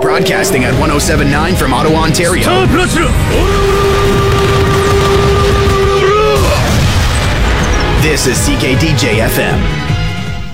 Broadcasting at 107.9 from Ottawa, Ontario. This is CKDJ FM.